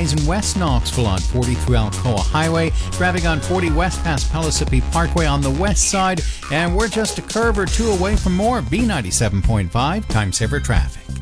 delays in West Knoxville on 40 through Alcoa Highway. Traffic on 40 west past Pellissippi Parkway on the west side. And we're just a curve or two away from more. B97.5 Time Saver Traffic.